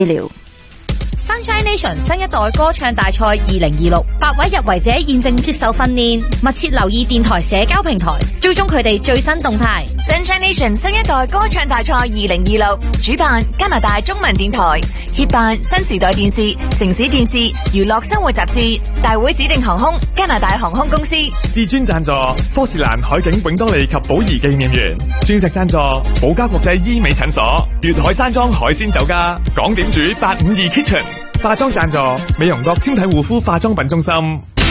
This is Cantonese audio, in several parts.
料。 Sunshine Nation 新一代歌唱大賽2026，8位入圍者現正接受訓練，密切留意電台社交平台，追蹤佢哋最新動態。 Sunshine Nation 新一代歌唱大賽2026，主辦加拿大中文電台，協辦新時代電視、城市電視、娛樂生活雜誌，大會指定航空加拿大航空公司， 至尊贊助科士蘭海景永多利及寶儀紀念園，鑽石贊助寶嘉國際醫美診所，粵海山莊海鮮酒家，港點煮852 Kitchen。化妝贊助美容閣纖體護膚化妝品中心。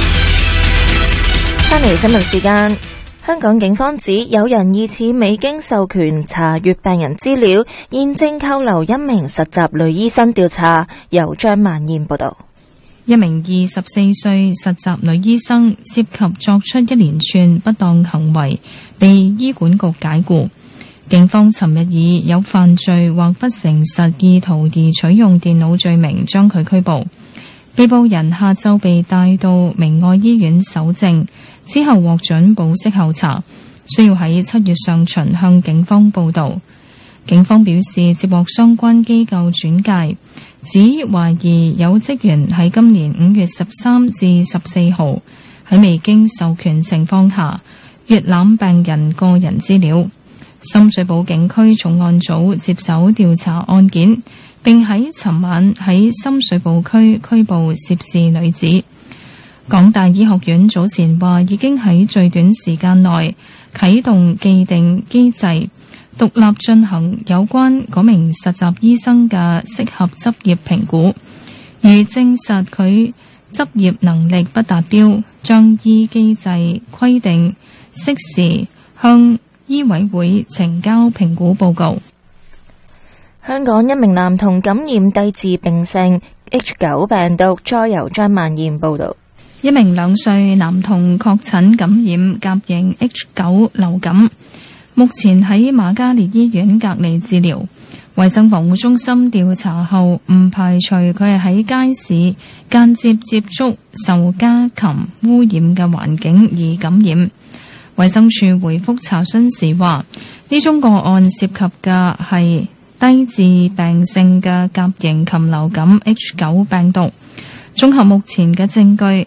翻嚟新聞時間，香港警方指有人疑似未經授權查閱病人資料，現正扣留一名實習女醫生調查。由張萬燕報道。 一名24歲實習女醫生涉及作出一連串不當行為，被醫管局解僱。警方尋日以有犯罪或不誠實意圖而取用電腦罪名將佢拘捕。被捕人下晝被帶到明愛醫院搜證，之後獲准保釋候查，需要喺7月上旬向警方報到。警方表示接獲相關機構轉介，指懷疑有職員喺今年5月13至14號喺未經授權情況下閱覽病人個人資料。深水埗警區重案組接手調查案件，並喺尋晚喺深水埗區拘捕涉事女子。港大醫學院早前話已經喺最短時間內啟動既定機制，獨立進行有關嗰名實習醫生嘅適合執業評估。如證實佢執業能力不達標，將依機制規定適時向醫委會呈交評估報告。 香港一名男童感染低致病性 H9 病毒，再由張萬燕報道。 一名2歲男童確診感染甲型 H9 流感，目前喺瑪嘉烈醫院隔離治療。衛生防護中心調查後，唔排除佢係喺街市間接接觸受家禽污染嘅環境而感染。衛生署回覆查詢時話，呢宗個案涉及嘅係低致病性嘅甲型禽流感 H9 病毒。綜合目前嘅證據，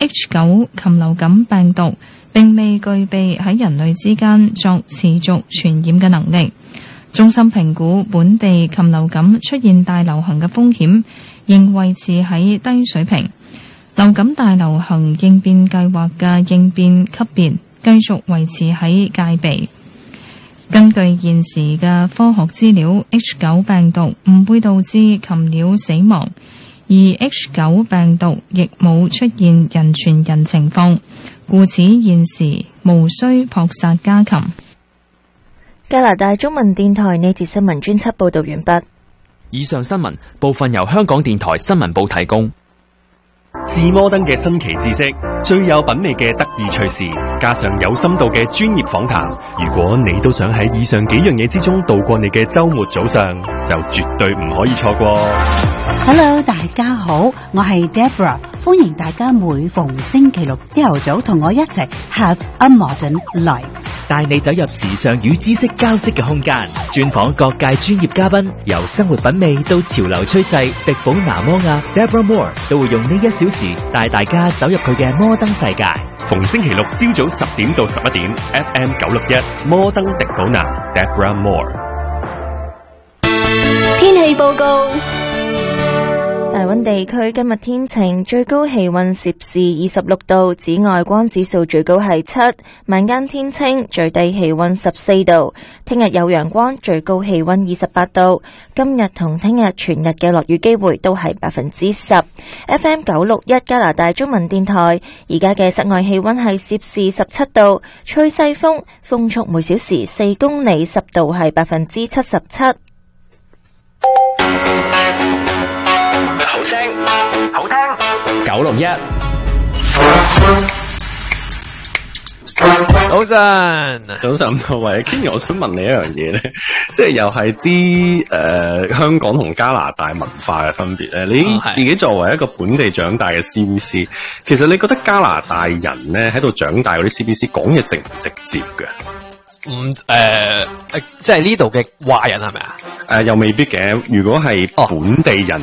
H9 禽流感病毒並未具備喺人類之間作持續傳染嘅能力。中心評估本地禽流感出現大流行嘅風險仍維持喺低水平。流感大流行應變計劃嘅應變級別繼續維持喺戒備。根據現時嘅科學資料， H9 病毒唔會導致禽鳥死亡，而 H9 病毒亦冇出現人傳人情況，故此現時無需撲殺家禽。 加拿大中文電台呢節新聞專輯報道完畢。 以上新聞部分由香港電台新聞部提供。 至摩登嘅新奇知識，最有品味嘅得意趣事，加上有深度嘅專業訪談。如果你都想喺以上幾樣嘢之中度過你嘅周末早上，就絕對唔可以錯過。 Hello， 大家好，我係 Deborah， 歡迎大家每逢星期六朝頭早同我一齊 Have a Modern Life， 帶你走入時尚與知識交織嘅空間，專訪各界專業嘉賓，由生活品味到潮流趨勢，迪寶拿摩亞 Deborah Moore 都會用呢1小時帶大家走入佢嘅摩登世界。 逢星期六朝早10點到11點 FM 961摩登迪寶拿 Deborah Moore。 天氣報告。大溫地區今日天晴，最高氣溫攝氏26度，紫外光指數最高係7，晚間天清，最低氣溫14度。聽日有陽光，最高氣溫28度。今日同聽日全日嘅落雨機會都係10%。FM 961加拿大中文電台，而家嘅室外氣溫係攝氏17度，吹西風，風速每小時4公里，濕度係77%。 好聽961。早晨各位 Kenny， 我想問你一樣嘢咧，即係又係啲香港同加拿大文化嘅分別咧。你自己作為一個本地長大嘅 CBC， 其實你覺得加拿大人咧喺度長大嗰啲 CBC 講嘢直唔直接嘅？ 即係呢度嘅華人係咪啊？ 又未必嘅。如果係本地人